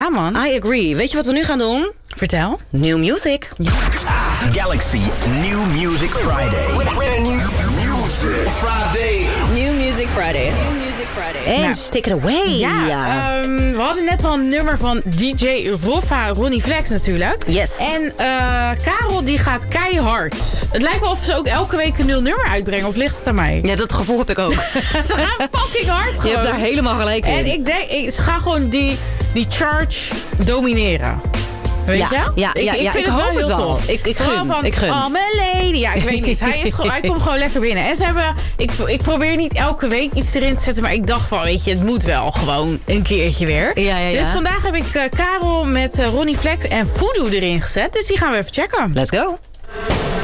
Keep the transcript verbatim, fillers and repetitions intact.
Ja, man. I agree. Weet je wat we nu gaan doen? Vertel. New music. Ja. Galaxy New Music Friday. Brand new music Friday. New Music Friday. New Music Friday. En Nou. stick it away. Ja, um, we hadden net al een nummer van D J Roffa, Ronnie Flex natuurlijk. Yes. En uh, Karel die gaat keihard. Het lijkt wel of ze ook elke week een nieuw nummer uitbrengen. Of ligt het aan mij? Ja, dat gevoel heb ik ook. Ze gaan fucking hard gewoon. Je hebt daar helemaal gelijk in. En ik denk, ik, ze gaan gewoon die, die charge domineren. Weet Ja, je? ja, ik, ja, ik ja, vind ik het hoop wel heel het wel. tof. Ik- ik Vooral gun, van, ik gun. Oh, mijn lady. Ja, ik weet niet. Hij, is gewoon, hij komt gewoon lekker binnen. En ze hebben... Ik, ik probeer niet elke week iets erin te zetten. Maar ik dacht van, weet je, het moet wel gewoon een keertje weer. Ja, ja, ja. Dus vandaag heb ik uh, Karel met uh, Ronnie Flex en Voodoo erin gezet. Dus die gaan we even checken. Let's go.